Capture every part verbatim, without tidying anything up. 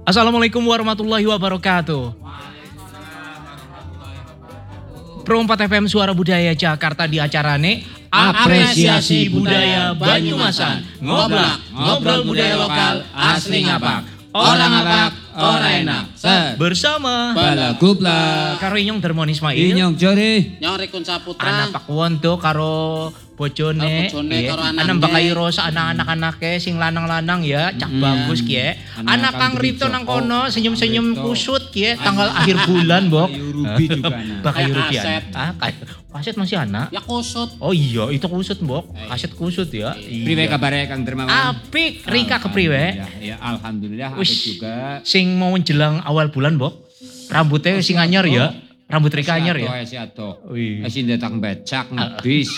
Assalamualaikum warahmatullahi wabarakatuh. Pro empat F M Suara Budaya Jakarta di acarane Apresiasi Budaya Banyumasan. Ngoblak, ngobrol budaya lokal asli ngapak. Orang ngapak, orang enak. Set. bersama Bala Gupla. karo Inyong Darmon Ismail, Inyong Jori. Nyong Rikun Saputra. anak Pakwondo karo bojone, Karo bojone, iya. karo anaknya. Anak Bakai Rosa, anak-anak anaknya sing lanang-lanang ya, cak bagus kie. Anak Anak Kang Kang Ripto Ripto. nang kono senyum-senyum Kang Ripto. kusut kie, tanggal akhir bulan, Bok. Bayu Ruby juga nah. Bakai Kayak Ruby kaset. Ah, kayak kaset masih anak. Ya kusut. Oh iya, itu kusut, Bok. Kaset kusut ya. Priwe Iya. kabarnya Kang Dermawan? Apik, Rika kepriwe? Alhamdulillah, Ya, alhamdulillah apik Wis. juga. Sing mau menjelang awal bulan, Bok. Rambutnya sing anyar ya. Rambut Rika anyar ya. Si ato, Wih. si datang becak ngebis.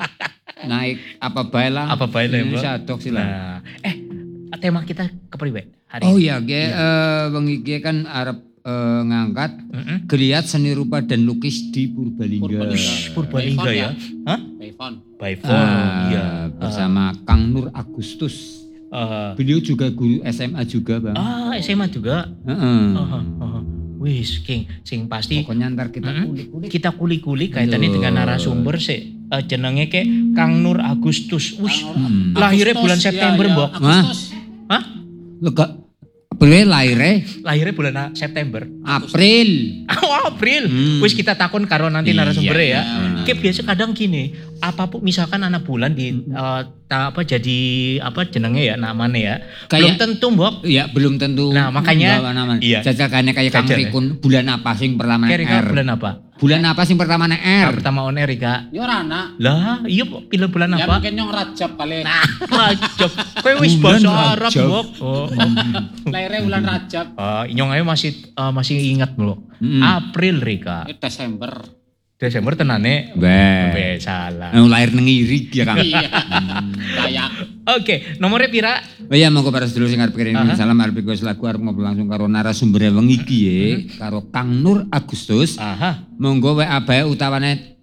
Naik apa bae lah. Apa bae lah, Ini Bok. si atok sih lah. Nah, eh tema kita kepriwe hari Oh ini? iya, ge eh, wengi ge kan arep eh, ngangkat Mm-mm. geliat seni rupa dan lukis di Purbalingga. Purbalingga. Wih, Purbalingga By ya. phone Hah? iPhone. By phone. Ah, Iya. bersama Kang Nur Agustus. Ah, Beliau juga guru S M A juga, Bang. ah, S M A juga. Heeh. Ah, ah, ah. Wis, King, sing pasti Pokoknya ntar kita Mm-mm. kulik-kulik. kita kuli-kuli kaitannya Betul. dengan narasumber sih. Eh, jenenge ke Kang Nur Agustus. Wis, Hmm. lahirnya bulan Agustus, September, ya, ya, Bok. Agustus. Hah? Lega April lahirnya Lahirnya bulan September. April. Oh, April. Hmm. Wis kita takon karo nanti Iya, narasumber ya. iya. Kayak biasa kadang gini, apapun misalkan anak bulan di eh, ta- apa jadi apa jenenge ya namanya ya. Belum Kayak- tentu, Mbok. Ya belum tentu. Nah, makanya- bawa nama. iya. Jajakannya kayak Kang Jajal, ya. Rikun bulan apa sing pertama Kira-kira R? bulan apa? Bulan apa sing pertama R. R? Pertama on air, Kak. Yo Rana. Lah, iya pilih bulan Ya apa? mungkin nyong Rajab kali. Nah, Rajab. Kowe wis Bulan bahasa Arab, Rajab. Mbok. Oh, oh. Lahirnya bulan Rajab. Ah, inyong ae masih eh, masih ingat, Mbok. Mm. April, Rika. Itu Desember. Desember tenane. Be. Be salah. Anu lahir nang Irik ya Kang. Iya. Kayak. Oke, nomornya pira? Oh iya monggo para sedulur sing arep kirim Aha. salam arep iku selaku arep ngobrol langsung karo narasumber wengi iki ye, karo Kang Nur Agustus. Aha. Monggo W A bae utawane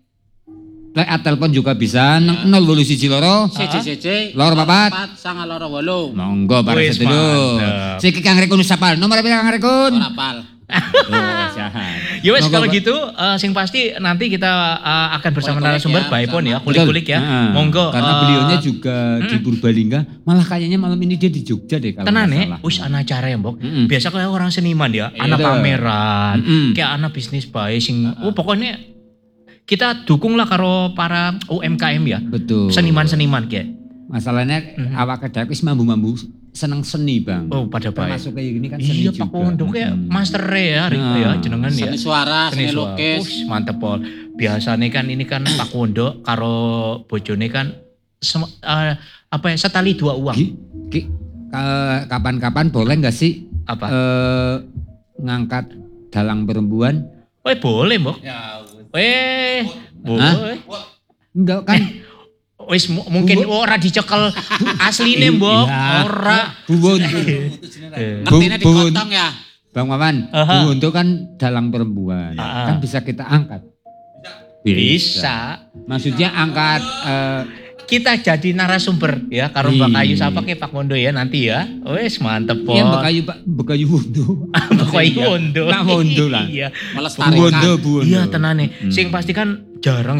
lek telepon juga bisa nol wolu siji loro. C C C C. Loro papat. Papat sanga loro wolu. Monggo para Wis, sedulur. mantep. Siki Kang Rikun sapal. Nomor pira Kang Rikun? Ora apal. Oh, jahan. Ya wes Monggo, kalau Pak. gitu eh, sing pasti nanti kita eh, akan bersama Kulik-kulik narasumber ya, by phone ya, bersama. kulik-kulik ya. Heeh. Monggo. Karena eh, beliaunya juga di Purbalingga. Malah kayaknya malam ini dia di Jogja deh kalau tenan nggak ya, salah. wis anak acara ya, Mbok. Mm-mm. Biasa kayak orang seniman ya, anak Betul. pameran, Mm-mm. kayak anak bisnis bae sing oh pokoknya kita dukung lah karo para U M K M ya. Betul. Seniman-seniman kayak. Masalahnya Mhm. awak kedai wis mambu-mambu seneng seni, Bang. Oh, pada bae. Termasuk kayak gini kan seni Iya, juga. Pak Kondo kayak Mm-mm. master ya, Riko ya, Nah, jenengan ya. Seni suara, seni, suara. lukis. Ush, mantep Pol. Biasanya kan ini kan Pak Kondo karo bojone kan sem- eh, apa ya setali dua uang. Ki, Ki, ka- kapan-kapan boleh nggak sih Apa? eh, ngangkat dalang perempuan? Weh boleh, Mbok. Ya. Weh, boleh. Enggak kan? Wis mu- mungkin ora dicekel asline, Mbok. Iya. Ora. Buwon. Eh, Ngertinya Bu- bun. dikotong ya. Bang Maman, Aha. Bu itu kan dalang perempuan. Ah. Kan bisa kita angkat. Bisa. Maksudnya angkat eh, Kita jadi narasumber ya karo Mbak Iya. Ayu siapa ke Pak Kondo ya nanti ya. Wis mantep, Pol. iya bekayu Pak, bekayu wondo. Mbak Ayu Wondo. Nak wondo lah. Iya. Melestarikan. Bu Wondo, Bu Wondo. Iya tenane. Hmm. Sing pasti kan jarang